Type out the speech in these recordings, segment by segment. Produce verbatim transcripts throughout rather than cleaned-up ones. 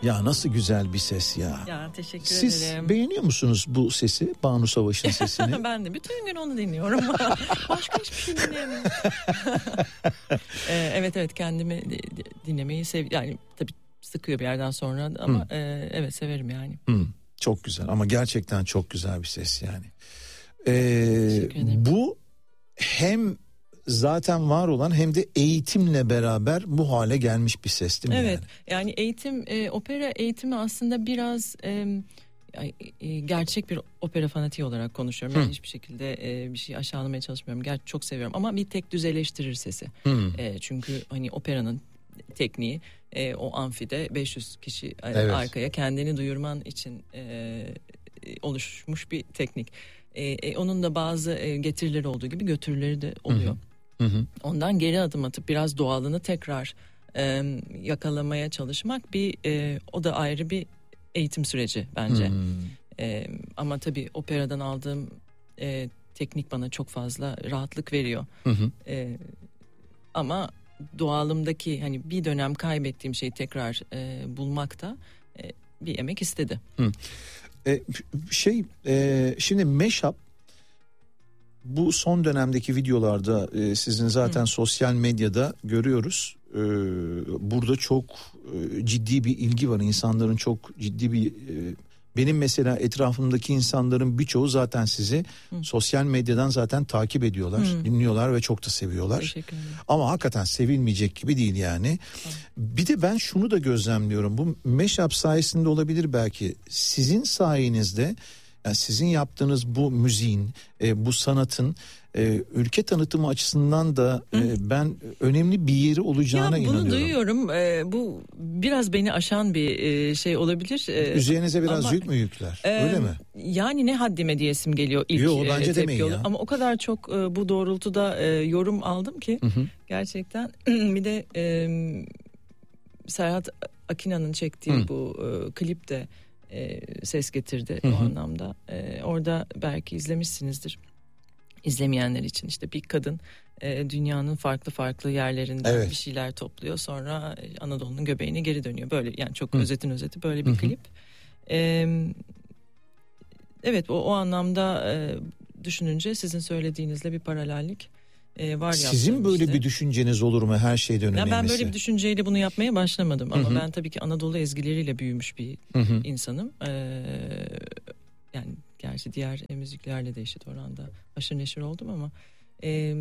Ya nasıl güzel bir ses ya. Ya teşekkür Siz ederim. Siz beğeniyor musunuz bu sesi? Banu Savaş'ın sesini. Ben de bütün gün onu dinliyorum. Başka hiçbir şey dinleyemiyorum. ee, evet evet kendimi dinlemeyi sev. Yani tabii sıkıyor bir yerden sonra ama e, evet severim yani. Hmm, çok güzel ama gerçekten çok güzel bir ses yani. Ee, bu hem zaten var olan hem de eğitimle beraber bu hale gelmiş bir ses değil mi? Evet yani, yani eğitim e, opera eğitimi aslında biraz e, e, gerçek bir opera fanatiği olarak konuşuyorum. Ben hiçbir şekilde e, bir şey aşağılamaya çalışmıyorum. Gerçi çok seviyorum ama bir tek düz eleştirir sesi. E, çünkü hani operanın tekniği e, o amfide beş yüz kişi evet. arkaya kendini duyurman için e, oluşmuş bir teknik. E, e, onun da bazı e, getirileri olduğu gibi götürüleri de oluyor. Hı hı. Ondan geri adım atıp biraz doğalını tekrar e, yakalamaya çalışmak bir e, o da ayrı bir eğitim süreci bence. Hmm. E, ama tabii operadan aldığım e, teknik bana çok fazla rahatlık veriyor. Hı hı. E, ama doğalımdaki hani bir dönem kaybettiğim şeyi tekrar e, bulmakta e, bir emek istedi. Hı. E, şey e, şimdi mashup bu son dönemdeki videolarda e, sizin zaten Hı. sosyal medyada görüyoruz. E, burada çok e, ciddi bir ilgi var. İnsanların çok ciddi bir e, benim mesela etrafımdaki insanların birçoğu zaten sizi Hı. sosyal medyadan zaten takip ediyorlar, Hı. dinliyorlar ve çok da seviyorlar. Ama hakikaten sevilmeyecek gibi değil yani. Hı. Bir de ben şunu da gözlemliyorum. Bu mashup sayesinde olabilir belki. Sizin sayenizde yani sizin yaptığınız bu müziğin, e, bu sanatın e, ülke tanıtımı açısından da e, ben önemli bir yeri olacağına ya, inanıyorum. Bunu duyuyorum. E, bu biraz beni aşan bir e, şey olabilir. E, Üzerinize biraz ama, yük mü yükler? E, Öyle mi? Yani ne haddime diyesim geliyor ilk Yo, bence e, tepki ya. Ama o kadar çok e, bu doğrultuda e, yorum aldım ki hı hı. gerçekten. Bir de e, Serhat Akina'nın çektiği hı. bu e, klip de E, ses getirdi Hı-hı. o anlamda. E, orada belki izlemişsinizdir. İzlemeyenler için işte bir kadın e, dünyanın farklı farklı yerlerinden evet. bir şeyler topluyor. Sonra e, Anadolu'nun göbeğine geri dönüyor. Böyle yani çok Hı. özetin özeti böyle bir Hı-hı. klip. E, evet o, o anlamda e, düşününce sizin söylediğinizle bir paralellik e, var. Sizin böyle işte. bir düşünceniz olur mu her şeyden önemlisi? Ben böyle bir düşünceyle bunu yapmaya başlamadım ama Hı-hı. ben tabii ki Anadolu ezgileriyle büyümüş bir Hı-hı. insanım. Ee, yani gerçi diğer e, müziklerle de eşit oranda aşırı neşir oldum ama e,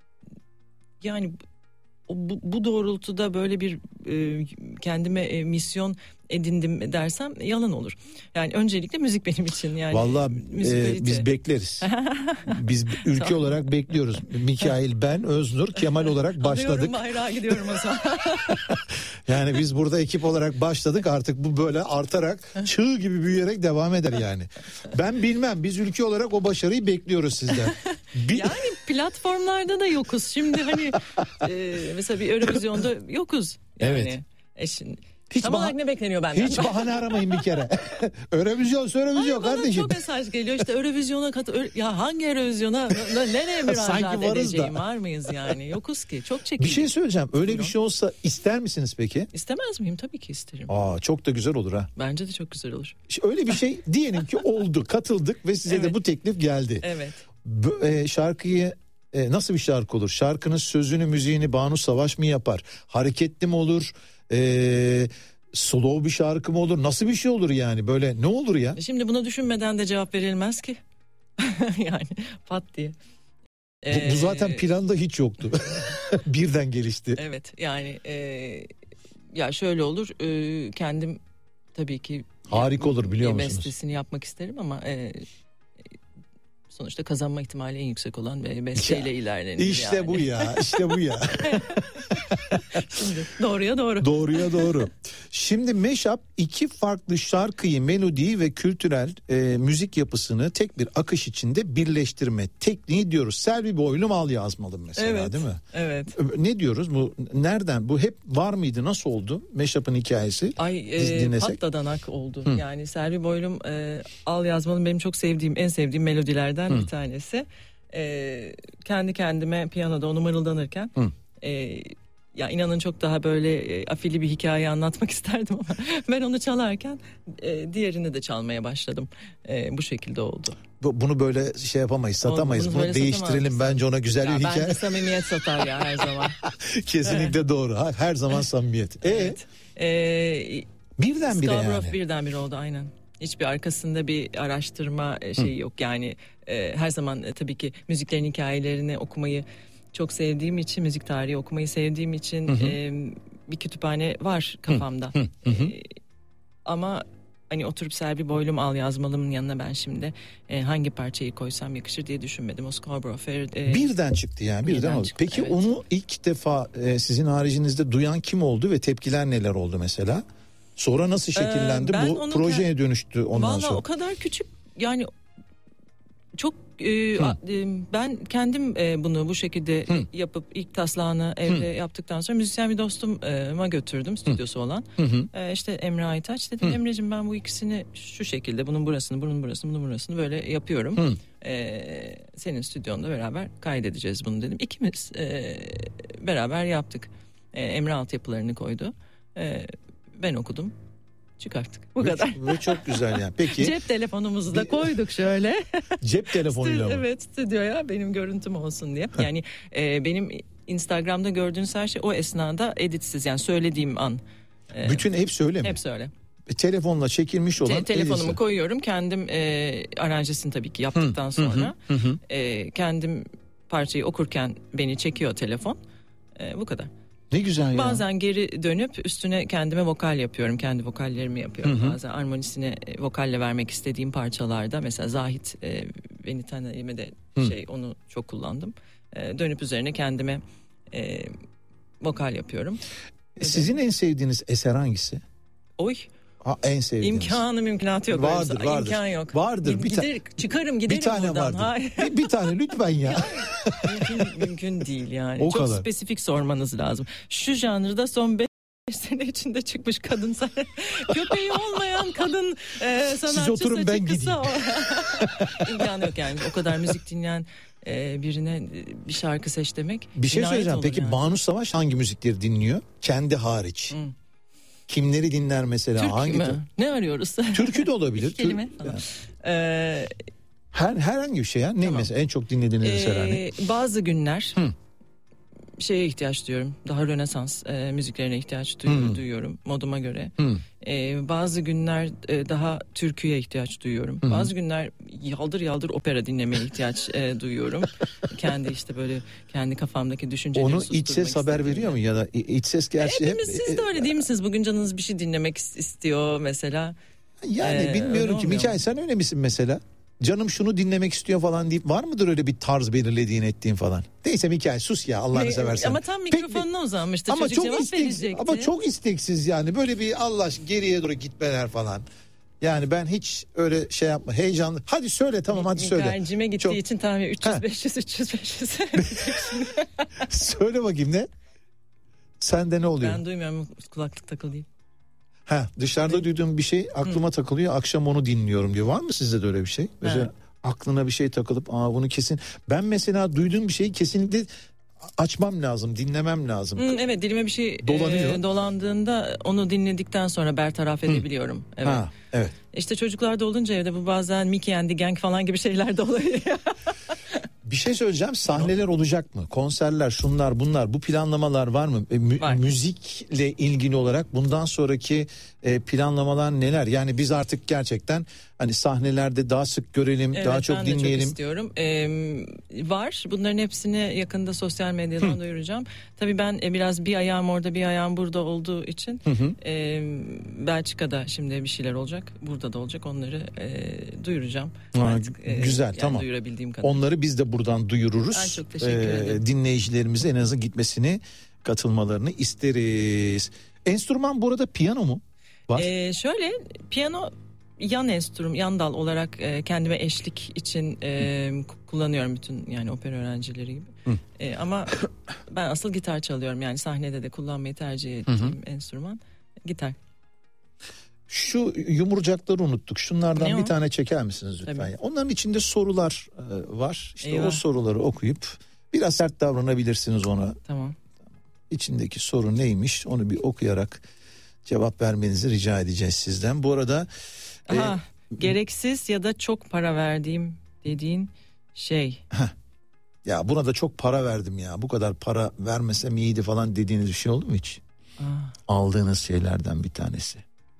yani bu, bu doğrultuda böyle bir e, kendime e, misyon edindim dersem yalan olur. Yani öncelikle müzik benim için yani. Vallahi e, biz bekleriz. Biz ülke tamam. olarak bekliyoruz. Mikail, ben, Öznur, Kemal olarak başladık. Alıyorum bayrağı gidiyorum o zaman. Yani biz burada ekip olarak başladık, artık bu böyle artarak çığ gibi büyüyerek devam eder yani. Ben bilmem, biz ülke olarak o başarıyı bekliyoruz sizden. Bir... Yani platformlarda da yokuz. Şimdi hani e, mesela bir Eurovision'da yokuz. Yani. Evet. E şimdi, hiç tam olarak bah- ne bekleniyor benden? Hiç bahane aramayın bir kere. Eurovision, Eurovision kardeşim. Bana çok mesaj geliyor işte Eurovision'a katıl. Ya hangi Eurovision'a nereye müracaat edeceğim? Var mıyız yani? Yokuz ki. Çok çekildi. Bir şey söyleyeceğim. Öyle bir şey olsa ister misiniz peki? İstemez miyim? Tabii ki isterim. Aa, çok da güzel olur ha. Bence de çok güzel olur. İşte öyle bir şey diyelim ki oldu. Katıldık ve size evet. de bu teklif geldi. Evet. Bu, e, şarkıyı e, nasıl bir şarkı olur? Şarkının sözünü, müziğini Banu Savaş mı yapar? Hareketli mi olur? Eee slow bir şarkı mı olur? Nasıl bir şey olur yani? Böyle ne olur ya? Şimdi buna düşünmeden de cevap verilmez ki. Yani pat diye. Ee, bu, bu zaten planda hiç yoktu. Birden gelişti. Evet yani e, ya şöyle olur. E, kendim tabii ki harika olur biliyor musunuz? Bestesini yapmak isterim ama e, sonuçta kazanma ihtimali en yüksek olan ve besteyle ilerlenir. İşte yani. bu ya, işte bu ya. Şimdi doğruya doğru. Doğruya doğru. Şimdi mashup iki farklı şarkıyı, melodiyi ve kültürel e, müzik yapısını tek bir akış içinde birleştirme tekniği diyoruz. Selvi Boylum Al Yazmalım mesela evet, değil mi? Evet. Ne diyoruz? Bu nereden? Bu hep var mıydı? Nasıl oldu? Mashup'ın hikayesi. Ay e, patladanak oldu. Hı. Yani Selvi Boylum e, Al Yazmalım benim çok sevdiğim, en sevdiğim melodilerden Hı. bir tanesi. E, kendi kendime piyanoda onu mırıldanırken e, ya inanın çok daha böyle e, afili bir hikaye anlatmak isterdim ama ben onu çalarken e, diğerini de çalmaya başladım. E, bu şekilde oldu. Bu, bunu böyle şey yapamayız, satamayız. Bunu, bunu değiştirelim bence, ona güzel ya bir hikaye. Bence samimiyet satar ya her zaman. Kesinlikle doğru. Her, her zaman samimiyet. Evet. E, ee, birdenbire yani. Scarborough birdenbire oldu aynen. Hiçbir arkasında bir araştırma şeyi Hı. yok yani. E, her zaman e, tabii ki müziklerin hikayelerini okumayı çok sevdiğim için, müzik tarihi okumayı sevdiğim için hı hı. E, bir kütüphane var kafamda. Hı hı hı. E, ama hani oturup Selvi Boylum Al Yazmalım'ın yanına ben şimdi e, hangi parçayı koysam yakışır diye düşünmedim. O Scarborough Fair e, birden çıktı yani, birden, birden oldu. Çıktı, peki evet. Onu ilk defa e, sizin haricinizde duyan kim oldu ve tepkiler neler oldu mesela? Sonra nasıl şekillendi? Ee, Bu projeye dönüştü ondan vallahi sonra. Valla o kadar küçük yani çok e, a, e, ben kendim e, bunu bu şekilde Hı. yapıp ilk taslağını evde Hı. yaptıktan sonra müzisyen bir dostuma götürdüm, stüdyosu Hı. olan. Hı. E, işte Emre Aytaç, dedim Hı. Emre'cim ben bu ikisini şu şekilde, bunun burasını, bunun burasını, bunun burasını böyle yapıyorum. E, senin stüdyonda beraber kaydedeceğiz bunu dedim. İkimiz e, beraber yaptık. E, Emre altyapılarını koydu. E, ben okudum. Çıkarttık. Bu ve, kadar. Ve çok güzel yani. Peki. Cep telefonumuzu da koyduk şöyle. Cep telefonuyla mı? Evet, stüdyoya benim görüntüm olsun diye. Yani e, benim Instagram'da gördüğünüz her şey o esnada editsiz, yani söylediğim an. E, Bütün hepsi öyle mi? Hepsi öyle. E, telefonla çekilmiş olan. Te- telefonumu edisi. koyuyorum. Kendim e, aranjesini tabii ki yaptıktan hı, sonra. Hı, hı. E, kendim parçayı okurken beni çekiyor telefon. E, bu kadar. Ne güzel ya. Bazen geri dönüp üstüne kendime vokal yapıyorum. Kendi vokallerimi yapıyorum. Hı hı. Bazen armonisine vokalle vermek istediğim parçalarda. Mesela Zahit e, Beni Tanıyım'ı de şey onu çok kullandım. E, dönüp üzerine kendime e, vokal yapıyorum. Sizin en sevdiğiniz eser hangisi? Oy. Ha, en sevdiğiniz. İmkanı mümkünatı yok. Vardır, vardır. vardır. İmkan yok. Vardır. Gid, bir ta- gider, çıkarım giderim bir tane buradan. Vardır. bir, bir tane lütfen ya. mümkün, mümkün değil yani. O Çok kadar. spesifik sormanız lazım. Şu janrda son beş sene içinde çıkmış kadın köpeği olmayan kadın e, sanatçı. Siz oturun ben gideyim. İmkanı yok yani. O kadar müzik dinleyen e, birine bir şarkı seç demek. Bir şey söyleyeceğim. Peki yani. Banu Savaş hangi müzikleri dinliyor? Kendi hariç. Hı. Kimleri dinler mesela? Türk hangi mü? T- ne arıyoruz? Türkü de olabilir. Kelime falan. Yani. Ee, Her herhangi bir şey ya. Ne tamam. mesela en çok dinlediğiniz ee, eser hani? Bazı günler Hı. şeye ihtiyaç duyuyorum. Daha Rönesans e, müziklerine ihtiyaç duy- duyuyorum moduma göre. E, bazı günler e, daha türküye ihtiyaç duyuyorum. Hı. Bazı günler yaldır yaldır opera dinlemeye ihtiyaç e, duyuyorum. Kendi işte böyle kendi kafamdaki düşünceleri onu iç ses haber veriyor mu ya da iç ses gerçi? Hepimiz hep, siz de öyle değil misiniz? Bugün canınız bir şey dinlemek istiyor mesela. Yani ee, bilmiyorum ki Mikail, sen öyle misin mesela? Canım şunu dinlemek istiyor falan deyip var mıdır öyle bir tarz belirlediğin ettiğin falan? Neyse Mikail sus ya Allah'ını ne, seversen. Ama tam mikrofonuna Pek, uzanmıştı ama çocuk çok cevap isteksiz, verecekti. ama çok isteksiz yani böyle bir Allah geriye doğru gitmeler falan. Yani ben hiç öyle şey yapma heyecanlı. Hadi söyle tamam hadi söyle. Mikail'cime gittiği çok... için tahmin üç yüz beş yüz üç yüz beş yüz. Söyle bakayım ne? Sende ne oluyor? Ben duymuyorum, kulaklık takılı değil. Ha, dışarıda evet. duyduğum bir şey aklıma Hı. takılıyor, akşam onu dinliyorum diyor. Var mı sizde de öyle bir şey? Mesela evet. aklına bir şey takılıp aa bunu kesin. Ben mesela duyduğum bir şeyi kesinlikle açmam lazım, dinlemem lazım. Hı, evet, dilime bir şey e, dolandığında onu dinledikten sonra bertaraf edebiliyorum. Hı. Evet. Ha, evet. İşte çocuklarda olunca evde bu bazen Mickey and the Gang falan gibi şeyler de oluyor. Bir şey söyleyeceğim, sahneler olacak mı? Konserler, şunlar bunlar, bu planlamalar var mı? E, mü- var. Müzikle ilgili olarak bundan sonraki e, planlamalar neler? Yani biz artık gerçekten hani sahnelerde daha sık görelim, evet, daha çok ben dinleyelim. Evet, ben de çok istiyorum. Ee, var. Bunların hepsini yakında sosyal medyadan Hı. duyuracağım. Tabii ben e, biraz bir ayağım orada bir ayağım burada olduğu için e, Belçika'da şimdi bir şeyler olacak. Burada da olacak. Onları e, duyuracağım. Ha, artık, e, güzel yani tamam. Duyurabildiğim kadar. Onları biz de buradan duyururuz. Ben çok teşekkür ederim. Ee, dinleyicilerimize en azından gitmesini, katılmalarını isteriz. Enstrüman burada piyano mu? Var. Ee, şöyle piyano yan enstrüman, yan dal olarak e, kendime eşlik için e, kullanıyorum bütün yani opera öğrencileri gibi. E, ama ben asıl gitar çalıyorum yani sahnede de kullanmayı tercih ettiğim Hı-hı. enstrüman gitar. Şu yumurcakları unuttuk. Şunlardan bir tane çeker misiniz lütfen? Tabii. Onların içinde sorular e, var. İşte Eyvah. O soruları okuyup biraz sert davranabilirsiniz ona. Tamam. içindeki soru neymiş onu bir okuyarak cevap vermenizi rica edeceğiz sizden. Bu arada Aha, e, gereksiz ya da çok para verdiğim dediğin şey. Heh. Ya buna da çok para verdim ya, bu kadar para vermesem iyiydi falan dediğiniz bir şey oldu mu hiç? Aa. Aldığınız şeylerden bir tanesi.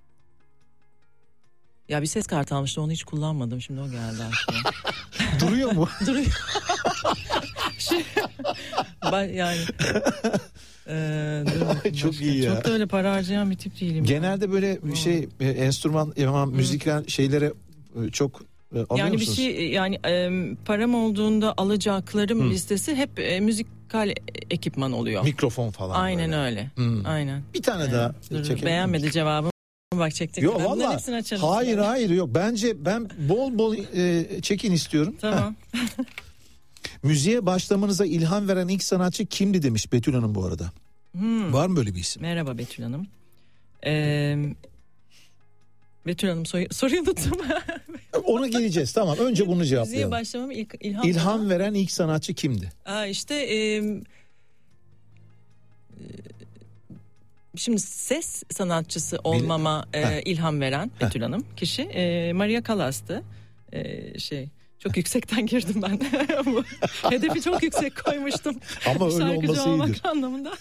Ya bir ses kartı almıştım, onu hiç kullanmadım, şimdi o geldi aklıma. Duruyor mu? Duruyor. şey, ben yani e, dur, çok başka, iyi ya. Çok da öyle para harcayan bir tip değilim. Genelde ya. Böyle bir şey e, enstrüman ya, müzikal şeylere e, çok e, alıyor yani musunuz? bir şey yani e, param olduğunda alacaklarım Hı. listesi hep e, müzikal ekipman oluyor. Mikrofon falan. Aynen böyle. öyle. Hı. Aynen. Bir tane ee, daha dur, çekelim. Beğenmedi cevabımı. Bak çektik. Yok valla. Hayır yani. hayır yok. Bence ben bol bol e, çekin istiyorum. Tamam. Müziğe başlamanıza ilham veren ilk sanatçı kimdi demiş Betül Hanım bu arada. Hmm. Var mı böyle bir isim? Merhaba Betül Hanım. Ee, Betül Hanım soy, soruyu unuttum. Ona geleceğiz, tamam. Önce bunu cevaplayalım. Müziğe başlamam ilk ilham. İlham veren ilk sanatçı kimdi? Aa, işte e, şimdi ses sanatçısı olmama e, ilham veren Betül Hanım kişi e, Maria Callas'tı. E, şey çok yüksekten girdim ben. Hedefi çok yüksek koymuştum. Ama öyle olması iyidir. Anlamında.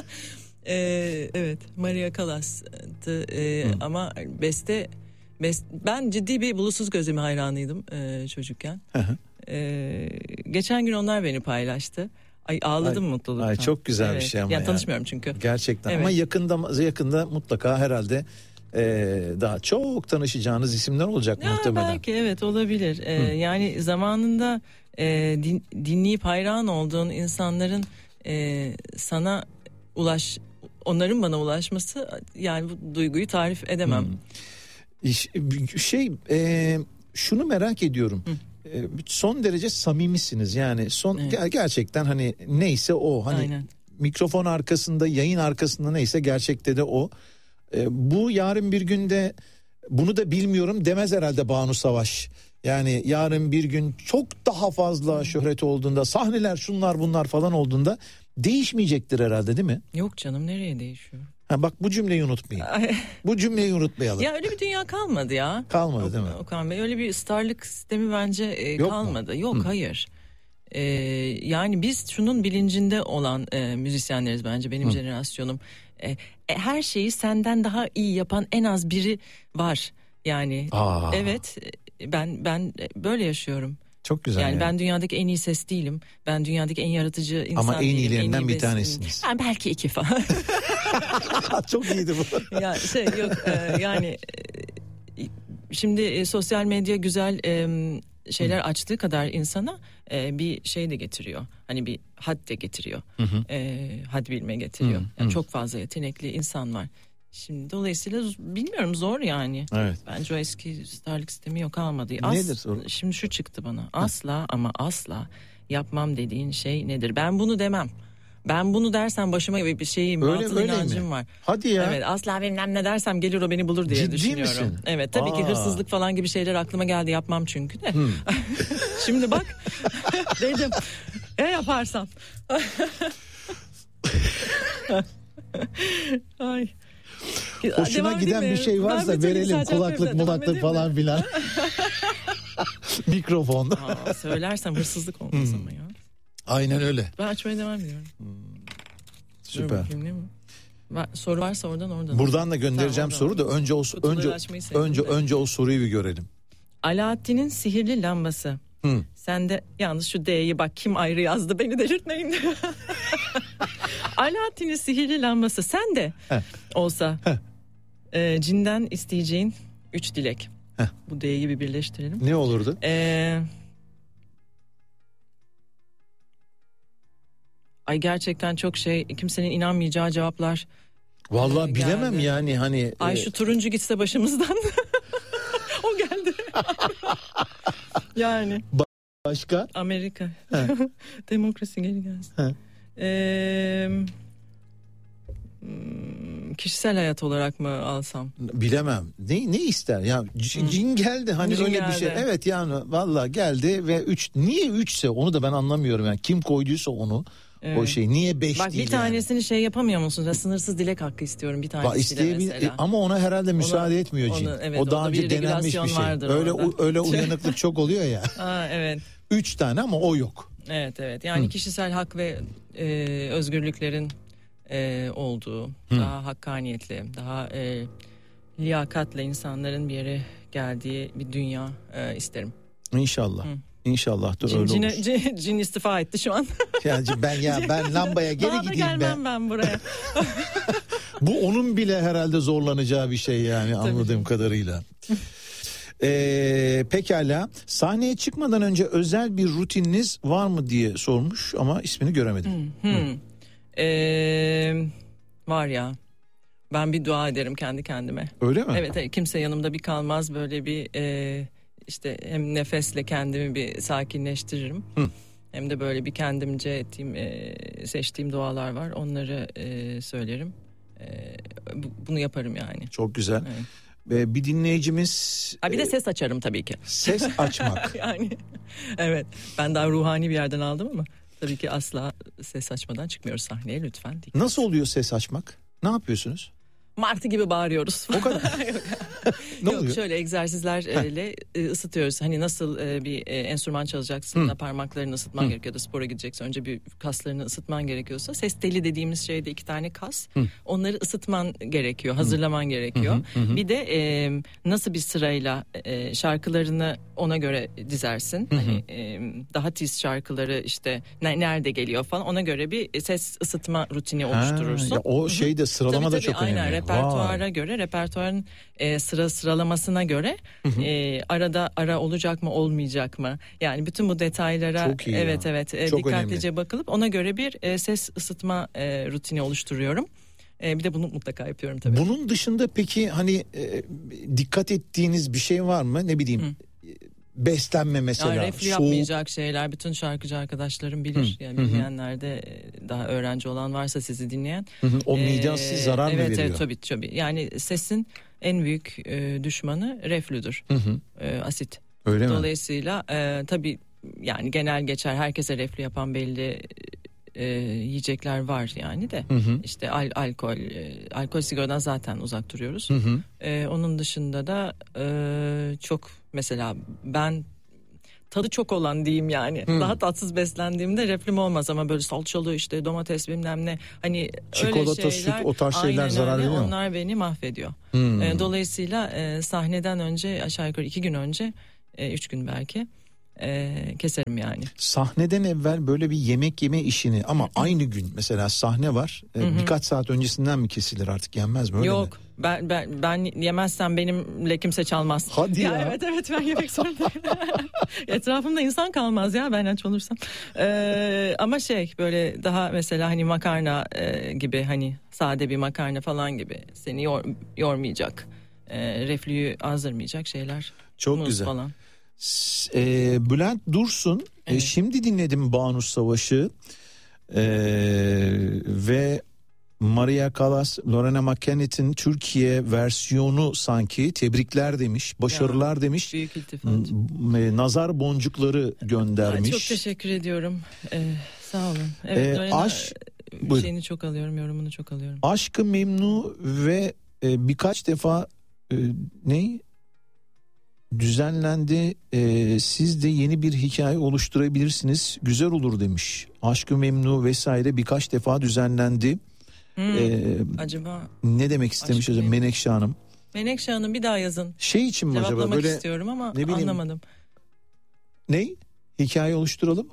e, evet, Maria Callas'tı e, ama beste, beste ben ciddi bir Bulutsuz Gözlemi hayranıydım e, çocukken. e, geçen gün onlar beni paylaştı. Ay ağladım ay, mutluluktan. Ay çok güzel evet. bir şey ama yani ya. Tanışmıyorum çünkü. Gerçekten evet. Ama yakında yakında mutlaka herhalde e, daha çok tanışacağınız isimler olacak ya muhtemelen. Belki evet olabilir. E, yani zamanında e, din, dinleyip hayran olduğun insanların e, sana ulaş, onların bana ulaşması, yani bu duyguyu tarif edemem. Hmm. Şey e, şunu merak ediyorum. Hı. Son derece samimisiniz yani son evet. gerçekten hani neyse o hani Aynen. mikrofon arkasında, yayın arkasında neyse gerçekte de o. Ee, bu yarın bir günde bunu da bilmiyorum demez herhalde Banu Savaş. Yani yarın bir gün çok daha fazla şöhret olduğunda, sahneler şunlar bunlar falan olduğunda değişmeyecektir herhalde, değil mi? Yok canım, nereye değişiyor? Ha bak, bu cümleyi unutmayın. Bu cümleyi unutmayalım. Ya öyle bir dünya kalmadı ya. Kalmadı yok, değil mi? Okan Bey, öyle bir starlık sistemi bence e, yok kalmadı. Mu? Yok Hı. hayır. E, yani biz şunun bilincinde olan e, müzisyenleriz bence, benim Hı. jenerasyonum. E, e, her şeyi senden daha iyi yapan en az biri var. Yani Aa. evet ben ben böyle yaşıyorum. Çok güzel. Yani, yani ben dünyadaki en iyi ses değilim. Ben dünyadaki en yaratıcı insan Ama en değilim. iyilerinden en iyi bir besin. tanesiniz. Yani belki iki falan. Çok iyiydi bu. ya şey yok e, yani e, şimdi e, sosyal medya güzel e, şeyler Hı. açtığı kadar insana e, bir şey de getiriyor. Hani bir had de getiriyor. Hı hı. E, had bilme getiriyor. Hı. Yani Hı. çok fazla yetenekli insan var. Şimdi dolayısıyla bilmiyorum, zor yani. Evet. Bence o eski starlık sistemi yok, kalmadı. Nedir soru? Şimdi şu çıktı bana. Asla Hı. ama asla yapmam dediğin şey nedir? Ben bunu demem. Ben bunu dersem başıma bir şeyim, batıl inancım mi? var. Hadi ya. Evet, asla bilmem ne dersem gelir o beni bulur diye Ciddi düşünüyorum. Misin? Evet, tabii Aa. ki hırsızlık falan gibi şeyler aklıma geldi, yapmam çünkü de. Hmm. Şimdi bak dedim ya yaparsam. Ay. Hoşuna devam giden bir şey varsa verelim, kulaklık mulaklık falan filan. Mikrofon. Aa, söylersem hırsızlık olmaz hmm. ama ya. Aynen öyle. Ben açmaya devam ediyorum. Hmm. Süper. Var, soru varsa oradan oradan. Buradan da göndereceğim tamam, soru da önce o önce önce de. önce o soruyu bir görelim. Alaaddin'in sihirli lambası. Hmm. Sen de yalnız şu D'yi bak, kim ayrı yazdı, beni delirtmeyin. Alaaddin'in sihirli lambası sen de Heh. olsa e, cinden isteyeceğin üç dilek. Heh. Bu D'yi bir birleştirelim. Ne olurdu? Eee Ay gerçekten çok şey, kimsenin inanmayacağı cevaplar. Vallahi e, bilemem geldi. Yani hani. Ay e... şu turuncu gitse başımızdan. O geldi. Yani. Başka? Amerika. Demokrasi geri gelsin. Ee, kişisel hayat olarak mı alsam? Bilemem. Ne ne ister? Ya cin, cin geldi hani cin öyle geldi. Bir şey. Evet yani vallahi geldi ve üç, niye üçse onu da ben anlamıyorum yani. Kim koyduysa onu. Evet. O şey niye beş Bak, değil bir tanesini yani? Şey yapamıyor musun? Sınırsız dilek hakkı istiyorum bir tanesiyle mesela. Ama ona herhalde müsaade ona, etmiyor cin. Onu, evet, o daha önce denenmiş bir şey. Öyle u, öyle uyanıklık çok oluyor ya. Aa, evet. Üç tane ama o yok. Evet evet. Yani Hı. kişisel hak ve e, özgürlüklerin e, olduğu, Hı. daha hakkaniyetli, daha e, liyakatla insanların bir yere geldiği bir dünya e, isterim. İnşallah. Hı. İnşallah da cin, öyle cine, olur. Cin, cin istifa etti şu an. Yani ben ya ben lambaya geri daha gideyim ben. Daha da gelmem ben buraya. Bu onun bile herhalde zorlanacağı bir şey yani. Tabii. Anladığım kadarıyla. Ee, pekala, sahneye çıkmadan önce özel bir rutininiz var mı diye sormuş ama ismini göremedim. Hmm, hmm. Ee, var ya, ben bir dua ederim kendi kendime. Öyle mi? Evet, kimse yanımda bir kalmaz, böyle bir e, işte hem nefesle kendimi bir sakinleştiririm. Hı. Hem de böyle bir kendimce ettiğim, e, seçtiğim dualar var, onları e, söylerim. E, bunu yaparım yani. Çok güzel. Evet. Bir dinleyicimiz... Ha, bir de ses açarım tabii ki. Ses açmak. Yani evet, ben daha ruhani bir yerden aldım ama tabii ki asla ses açmadan çıkmıyoruz sahneye, lütfen. Dikkat. Nasıl oluyor ses açmak? Ne yapıyorsunuz? Martı gibi bağırıyoruz. O kadar. ne Yok oluyor? Şöyle egzersizlerle Heh. ısıtıyoruz. Hani nasıl bir enstrüman çalacaksın da parmaklarını ısıtman Hı. gerekiyor da spora gideceksin. Önce bir kaslarını ısıtman gerekiyorsa, ses teli dediğimiz şeyde iki tane kas. Hı. Onları ısıtman gerekiyor, hazırlaman Hı. gerekiyor. Hı hı. Bir de e, nasıl bir sırayla e, şarkılarını ona göre dizersin. Hı hı. Hani e, daha tiz şarkıları işte ne, nerede geliyor falan, ona göre bir ses ısıtma rutini ha, oluşturursun. Ya o şeyde sıralama tabii, da tabii, çok aynen, önemli. Repertuara Vay. göre, repertuarın e, sıra sıralamasına göre hı hı. E, arada ara olacak mı olmayacak mı? Yani bütün bu detaylara evet ya. evet e, dikkatlice önemli. Bakılıp ona göre bir e, ses ısıtma e, rutini oluşturuyorum. E, bir de bunu mutlaka yapıyorum tabii. Bunun dışında peki hani e, dikkat ettiğiniz bir şey var mı? Ne bileyim. Hı. Beslenme mesela. Yani reflü yapmayacak şeyler bütün şarkıcı arkadaşlarım bilir. Hı. Yani bilmeyenler de daha öğrenci olan varsa sizi dinleyen. Hı hı. O miden ee, size zarar evet, mı veriyor? Evet tabii tabii. Yani sesin en büyük e, düşmanı reflüdür. Hı hı. E, asit. Öyle Dolayısıyla e, tabii yani genel geçer, herkese reflü yapan belli e, yiyecekler var yani de. Hı hı. İşte al, alkol, e, alkol sigaradan zaten uzak duruyoruz. Hı hı. E, onun dışında da e, çok mesela ben tadı çok olan diyeyim yani. Hmm. Daha tatsız beslendiğimde reflüm olmaz ama böyle salçalı işte domates bilmem ne, hani çikolata, öyle şeyler, süt, o tarz şeyler zarar veriyor. Onlar beni mahvediyor. Hmm. E, dolayısıyla e, sahneden önce aşağı yukarı iki gün önce, e, üç gün belki e, keserim yani. Sahneden evvel böyle bir yemek yeme işini ama aynı gün mesela sahne var. E, birkaç saat öncesinden mi kesilir, artık yenmez mi? Öyle Yok. Mi? Ben, ben ben yemezsem benimle kimse çalmaz. Hadi ya. ya. Evet evet ben yemek zorundayım. Etrafımda insan kalmaz ya ben aç olursam. Ee, ama şey böyle daha mesela hani makarna e, gibi, hani sade bir makarna falan gibi seni yor, yormayacak, e, reflüyü azdırmayacak şeyler. Çok Muz güzel. Falan. E, Bülent Dursun. Evet. E, şimdi dinledim Banu Savaş'ı e, ve Maria Callas, Lorena McKennett'in Türkiye versiyonu sanki, tebrikler demiş, başarılar ya, demiş. Büyük iltifat. Nazar boncukları göndermiş. Ay, çok teşekkür ediyorum. Ee, sağ olun. Evet, ee, Lorena aş... şeyini çok alıyorum, yorumunu çok alıyorum. Aşk-ı Memnu ve e, birkaç defa e, ne? Düzenlendi. E, siz de yeni bir hikaye oluşturabilirsiniz. Güzel olur demiş. Aşk-ı Memnu vesaire birkaç defa düzenlendi. Hmm, ee, acaba ne demek istemiş acaba Menekşe Hanım? Menekşe Hanım bir daha yazın. Şey için mi acaba böyle istiyorum ama ne bileyim, anlamadım. Ne? Hikaye oluşturalım.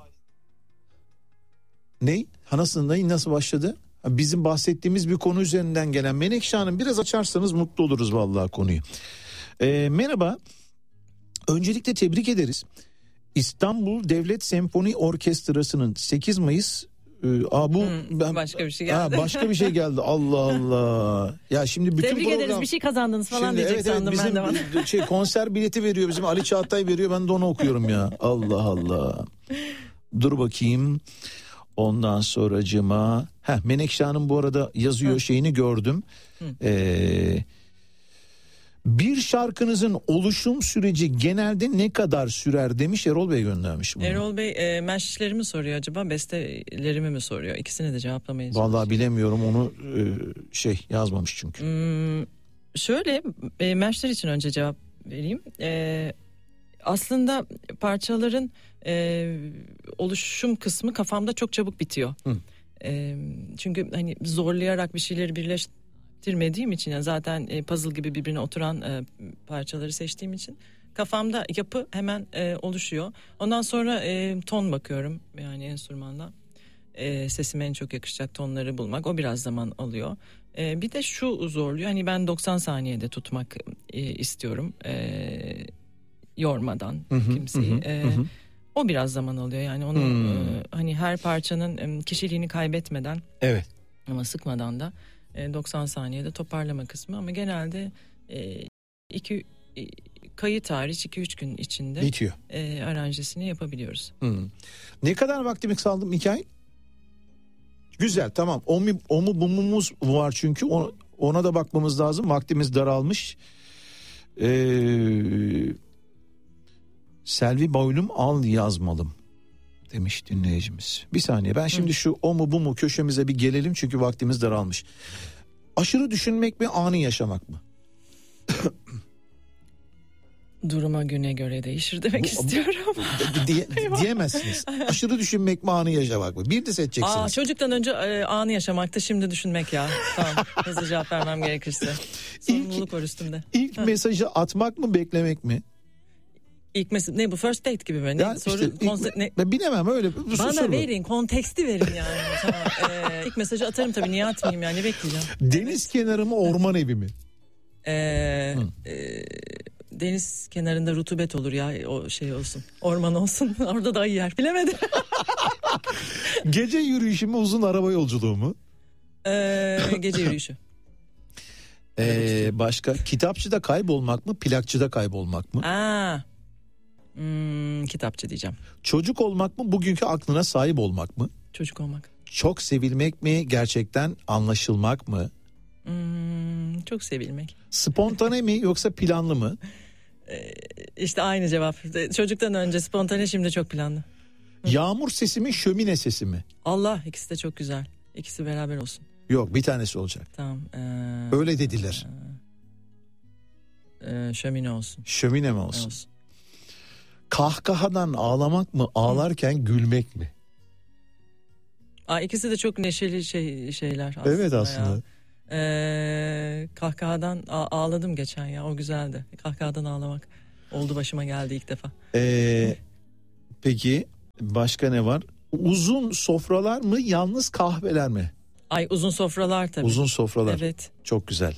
Ne? Ha nasıl, ne, nasıl başladı? Bizim bahsettiğimiz bir konu üzerinden gelen. Menekşe Hanım biraz açarsanız mutlu oluruz vallahi konuyu. Ee, merhaba. Öncelikle tebrik ederiz. İstanbul Devlet Senfoni Orkestrası'nın sekiz Mayıs Aa, bu hmm, ben, başka bir şey geldi. Aa, başka bir şey geldi. Allah Allah. Ya şimdi bütün tebrik program, ederiz, bir şey kazandınız falan şimdi, diyecek evet, sandım evet, ben bizim, de. Şey, konser bileti veriyor bizim Ali Çağatay veriyor, ben de onu okuyorum ya. Allah Allah. Dur bakayım. Ondan sonracığıma. Heh, Menekşe Hanım bu arada yazıyor, Hı. şeyini gördüm. Ee, bir şarkınızın oluşum süreci genelde ne kadar sürer demiş, Erol Bey göndermiş bunu. Erol Bey e, meşleri mi soruyor acaba, bestelerimi mi soruyor? İkisini de cevaplamaya çalışıyorum. Vallahi bilemiyorum, onu e, şey yazmamış çünkü. Hmm, şöyle e, meşler için önce cevap vereyim. E, aslında parçaların e, oluşum kısmı kafamda çok çabuk bitiyor. E, çünkü hani zorlayarak bir şeyleri birleştirmediğim için, yani zaten e, puzzle gibi birbirine oturan e, parçaları seçtiğim için kafamda yapı hemen e, oluşuyor. Ondan sonra e, ton bakıyorum, yani enstrümanda e, sesime en çok yakışacak tonları bulmak, o biraz zaman alıyor. E, bir de şu zorluyor, hani ben doksan saniyede tutmak e, istiyorum. E, yormadan hı hı, kimseyi. Hı, ee, hı. O biraz zaman alıyor, yani onu hmm. e, hani her parçanın e, kişiliğini kaybetmeden, evet, ama sıkmadan da e, doksan saniyede toparlama kısmı, ama genelde e, iki e, kayıt hariç iki üç gün içinde bitiyor. E, aranjesini yapabiliyoruz. Hmm. Ne kadar vaktimiz kaldı Mikail? Güzel, tamam. O mu, o mu bu mumuz var çünkü ona, ona da bakmamız lazım. Vaktimiz daralmış. Eee Selvi boylum al yazmalım demiş dinleyicimiz. Bir saniye, ben şimdi Hı. şu o mu bu mu köşemize bir gelelim çünkü vaktimiz daralmış. Aşırı düşünmek mi, anı yaşamak mı? Duruma güne göre değişir demek bu, istiyorum ama. Diye, diyemezsiniz. Aşırı düşünmek mi, anı yaşamak mı? Bir de seçeceksiniz. Aa, çocuktan önce e, anı yaşamaktı, şimdi düşünmek ya. Tamam, hızlı cevap vermem gerekirse. Sorumluluk ilk, var üstümde. İlk mesajı atmak mı, beklemek mi? İlk mesaj ne bu, first date gibi mi? Ne, yani soru, işte, konse- ilk, ne? Ben bilemem öyle. Bana soru. verin, konteksti verin yani. Tamam. Ee, ilk mesajı atarım tabii, niye atmayayım yani, ne bekleyeceğim? Deniz evet. kenarı mı, orman evi mi? Ee, e, deniz kenarında rutubet olur ya, o şey olsun. Orman olsun, orada da iyi yer, bilemedim. Gece yürüyüşü mü, uzun araba yolculuğu mu? Ee, gece yürüyüşü. Ee, başka, kitapçıda kaybolmak mı, plakçıda kaybolmak mı? Aa. Hmm, kitapçı diyeceğim. Çocuk olmak mı, bugünkü aklına sahip olmak mı? Çocuk olmak. Çok sevilmek mi, gerçekten anlaşılmak mı? Hmm, çok sevilmek. Spontane mi yoksa planlı mı? Ee, işte aynı cevap. Çocuktan önce spontane, şimdi çok planlı. Hı. Yağmur sesi mi, şömine sesi mi? Allah, ikisi de çok güzel. İkisi beraber olsun. Yok, bir tanesi olacak. Tamam. Ee, Öyle dediler. E, şömine olsun. Şömine mi olsun? olsun? Kahkahadan ağlamak mı, ağlarken Hı. gülmek mi? Aa, ikisi de çok neşeli şey şeyler aslında. Evet aslında. Ee, kahkahadan a- ağladım geçen ya, o güzeldi. Kahkahadan ağlamak oldu, başıma geldi ilk defa. Ee, peki başka ne var? Uzun sofralar mı, yalnız kahveler mi? Ay, uzun sofralar tabii. Uzun sofralar. Evet. Çok güzel.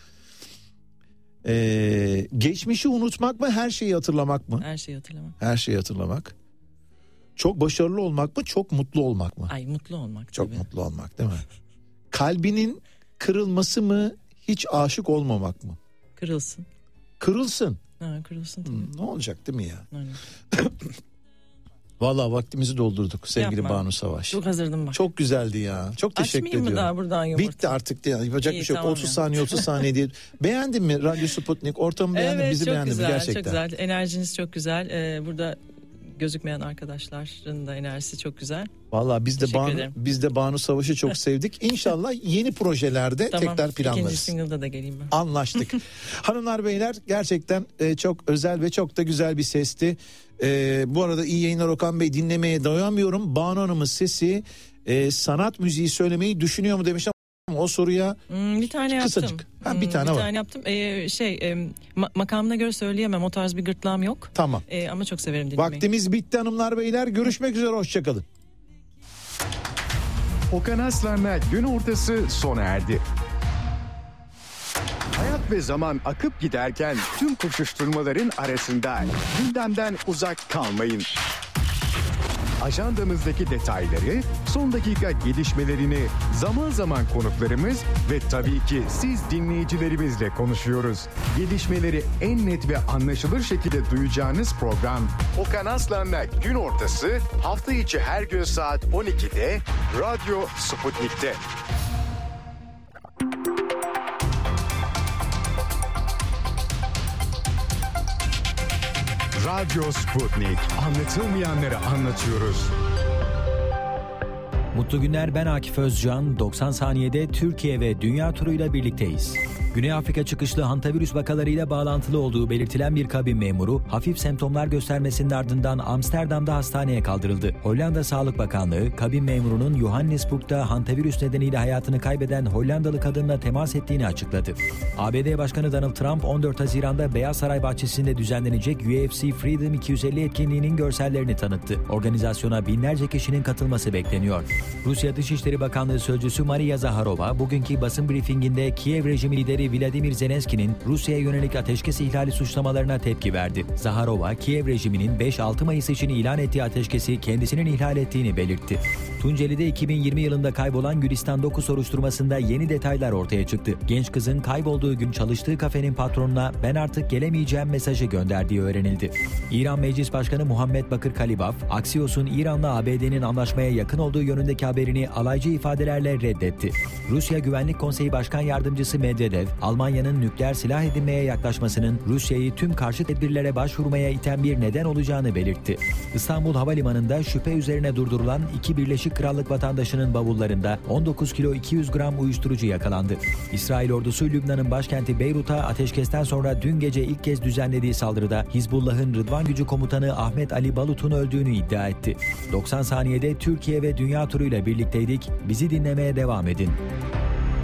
Ee, geçmişi unutmak mı, her şeyi hatırlamak mı? Her şeyi hatırlamak. Her şeyi hatırlamak. Çok başarılı olmak mı, çok mutlu olmak mı? Ay, mutlu olmak. Çok tabii. mutlu olmak değil mi? Kalbinin kırılması mı, hiç aşık olmamak mı? Kırılsın. Kırılsın. Ha, kırılsın tabii. Hmm, ne olacak değil mi ya? Aynen. Vallahi vaktimizi doldurduk sevgili Yapma. Banu Savaş. Çok hazırdım bak. Çok güzeldi ya. Çok teşekkür Açmayayım ediyorum. mı daha buradan yumurta? Bitti artık ya. Yapacak İyi, bir şey yok. tamam otuz ya. saniye otuz saniye diye. Beğendin mi Radyo Sputnik? Ortamı beğendin, evet, bizi beğendin mi gerçekten? Çok güzel. Enerjiniz çok güzel. Ee, burada gözükmeyen arkadaşların da enerjisi çok güzel. Vallahi biz de Teşekkür Banu ederim. biz de Banu Savaş'ı çok sevdik. İnşallah yeni projelerde tamam, tekrar planlarız. İkinci single'da da geleyim ben. Anlaştık. Hanımlar beyler, gerçekten e, çok özel ve çok da güzel bir sesti. E, bu arada iyi yayınlar Okan Bey, dinlemeye doyamıyorum. Banu Hanım'ın sesi e, sanat müziği söylemeyi düşünüyor mu demiş ama o soruya hmm, bir tane kısacık. yaptım. Ha, bir tane hmm, var. Bir tane yaptım. Ee, şey e, ma- makamına göre söyleyemem. O tarz bir gırtlağım yok. Tamam. Ee, ama çok severim dinlemeyi. Vaktimiz bitti hanımlar beyler. Görüşmek üzere, hoşçakalın. Okan Aslan'la gün ortası sona erdi. Hayat ve zaman akıp giderken tüm koşuşturmaların arasında gündemden uzak kalmayın. Ajandamızdaki detayları, son dakika gelişmelerini, zaman zaman konuklarımız ve tabii ki siz dinleyicilerimizle konuşuyoruz. Gelişmeleri en net ve anlaşılır şekilde duyacağınız program Okan Aslan'la gün ortası hafta içi her gün saat on ikide Radyo Sputnik'te. Radyo Sputnik. Anlatılmayanları anlatıyoruz. Mutlu günler, ben Akif Özcan. doksan saniyede Türkiye ve dünya turuyla birlikteyiz. Güney Afrika çıkışlı hantavirüs vakalarıyla bağlantılı olduğu belirtilen bir kabin memuru hafif semptomlar göstermesinin ardından Amsterdam'da hastaneye kaldırıldı. Hollanda Sağlık Bakanlığı, kabin memurunun Johannesburg'da hantavirüs nedeniyle hayatını kaybeden Hollandalı kadınla temas ettiğini açıkladı. A B D Başkanı Donald Trump on dört Haziran'da Beyaz Saray bahçesinde düzenlenecek U F C Freedom iki yüz elli etkinliğinin görsellerini tanıttı. Organizasyona binlerce kişinin katılması bekleniyor. Rusya Dışişleri Bakanlığı Sözcüsü Maria Zaharova, bugünkü basın briefinginde Kiev rejimi lideri Vladimir Zelenski'nin Rusya'ya yönelik ateşkes ihlali suçlamalarına tepki verdi. Zaharova, Kiev rejiminin beş altı Mayıs için ilan ettiği ateşkesi kendisinin ihlal ettiğini belirtti. Tunceli'de iki bin yirmi yılında kaybolan Gülistan dokuz soruşturmasında yeni detaylar ortaya çıktı. Genç kızın kaybolduğu gün çalıştığı kafenin patronuna "ben artık gelemeyeceğim" mesajı gönderdiği öğrenildi. İran Meclis Başkanı Muhammed Bakır Kalibaf, Axios'un İran'la A B D'nin anlaşmaya yakın olduğu yönündeki haberini alaycı ifadelerle reddetti. Rusya Güvenlik Konseyi Başkan Yardımcısı Medvedev, Almanya'nın nükleer silah edinmeye yaklaşmasının Rusya'yı tüm karşı tedbirlere başvurmaya iten bir neden olacağını belirtti. İstanbul Havalimanı'nda şüphe üzerine durdurulan iki Birleşik Krallık vatandaşının bavullarında on dokuz kilo iki yüz gram uyuşturucu yakalandı. İsrail ordusu Lübnan'ın başkenti Beyrut'a ateşkesten sonra dün gece ilk kez düzenlediği saldırıda Hizbullah'ın Rıdvan Gücü komutanı Ahmet Ali Balut'un öldüğünü iddia etti. doksan saniyede Türkiye ve dünya turuyla birlikteydik. Bizi dinlemeye devam edin.